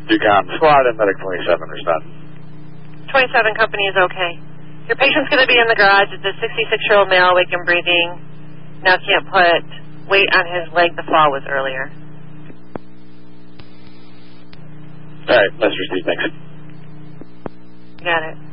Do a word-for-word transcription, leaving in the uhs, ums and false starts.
Ducom, squad and medic twenty-seven, respond. twenty-seven company is okay. Your patient's going to be in the garage. It's a sixty-six-year-old male, awake and breathing. Now can't put weight on his leg. The fall was earlier. All right, let's receive. Thanks. Got it.